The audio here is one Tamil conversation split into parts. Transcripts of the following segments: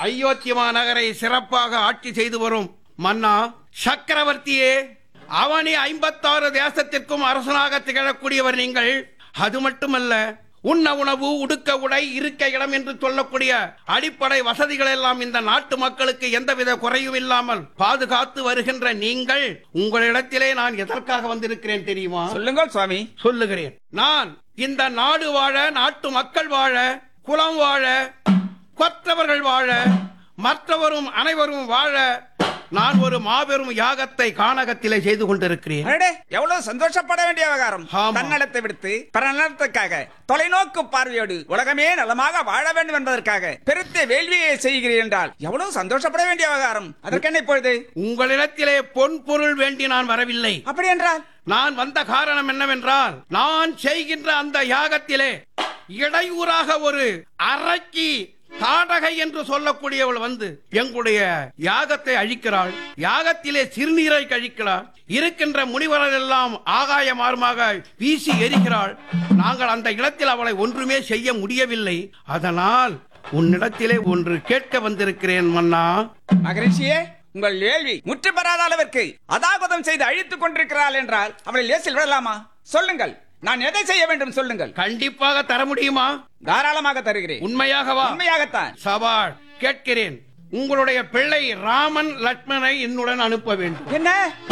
அயோத்தியா நகரை சிறப்பாக ஆட்சி செய்து வரும் மன்னா சக்கரவர்த்தியே, அவனி 56 தேசத்திற்கும் அரசனாக திகழக்கூடியவர் நீங்கள். அது மட்டுமல்ல, உண்ண உணவு, உடுக்க உடை, இருக்க இடம் என்று சொல்லக்கூடிய அடிப்படை வசதிகள் எல்லாம் இந்த நாட்டு மக்களுக்கு எந்தவித குறையும் இல்லாமல் பாதுகாத்து வருகின்ற நீங்கள், உங்களிடத்திலே நான் எதற்காக வந்திருக்கிறேன் தெரியுமா? சொல்லுங்கள் சுவாமி. சொல்லுகிறேன். நான் இந்த நாடு வாழ, நாட்டு மக்கள் வாழ, குலம் வாழ, கொற்றவர்கள் வாழ, மற்றவரும் அனைவரும் வாழ நான் ஒரு மாபெரும் யாகத்தை கானகத்திலே செய்து கொண்டிருக்கிறேன். எவ்வளவு சந்தோஷப்பட வேண்டிய விவகாரம். ஆமா. தன்னலத்தை விடுத்து பரநலத்துக்காக தொலைநோக்கு பார்வையோடு உலகமே நலமாக வாழ வேண்டும் என்பதற்காக பெருத்த வேள்வியை செய்கிறீர்கள் என்றால் எவ்வளவு சந்தோஷப்பட வேண்டிய விவகாரம். அதற்கென்ன இப்பொழுது? உங்களிடத்திலே பொன் பொருள் வேண்டி நான் வரவில்லை. அப்படி என்றால் நான் வந்த காரணம் என்னவென்றால், நான் செய்கின்ற அந்த யாகத்திலே இடையூறாக ஒரு அரக்கி தாடகை என்று சொல்லக்கூடியவள் வந்து எங்களுடைய யாகத்தை அழிக்கிறாள். யாகத்திலே சிறுநீரை கழிக்கிறாள். இருக்கின்ற முனிவர்கள் எல்லாம் ஆகாய மார்மாக வீசி எரிகிறாள். நாங்கள் அந்த இடத்தில் அவளை ஒன்றுமே செய்ய முடியவில்லை. அதனால் உன்னிடத்திலே ஒன்று கேட்க வந்திருக்கிறேன் மன்னா. மகரிஷியே, உங்கள் வேள்வி முற்று பெறாத அளவிற்கு அதாகுதம் செய்து அழித்துக் கொண்டிருக்கிறாள் என்றால் அவளை லேசில் விடலாமா? சொல்லுங்கள், நான் எதை செய்ய வேண்டும் சொல்லுங்கள். கண்டிப்பாக தர முடியுமா? தாராளமாக தருகிறேன். உண்மையாகவா? உண்மையாகத்தான். சவால் கேட்கிறேன். உங்களுடைய பிள்ளை ராமன் லட்சுமணனை என்னுடன் அனுப்ப வேண்டும். என்ன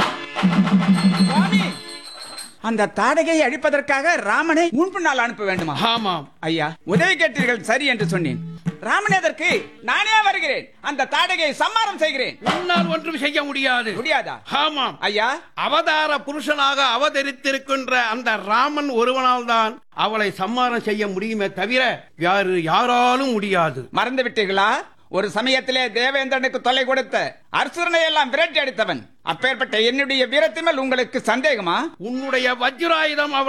சுவாமி, அந்த தாடகையை அழிப்பதற்காக ராமனை முன்பின்னால் அனுப்ப வேண்டுமா? ஆமாம் ஐயா, உதவி கேட்டீர்கள், சரி என்று சொன்னேன். ராமன் எதற்கு? நானே வருகிறேன், அந்த தாடகையை சம்மாரம் செய்கிறேன். உன்னால் ஒன்றும் செய்ய முடியாது. முடியாதா? ஆமாம் ஐயா, அவதார புருஷனாக அவதரித்திருக்கின்ற அந்த ராமன் ஒருவனால் தான் அவளை சம்மாரம் செய்ய முடியுமே தவிர யாராலும் முடியாது. மறந்து விட்டீர்களா? ஒரு சமயத்திலே தேவேந்திரனுக்கு தொல்லை கொடுத்த அர்சுரனை எல்லாம் விரட்டி அடித்தவன். அப்பேற்பட்ட என்னுடைய வீரத்தின் மேல் உங்களுக்கு சந்தேகமா? உன்னுடைய வஜ்ராயுதம் அவளை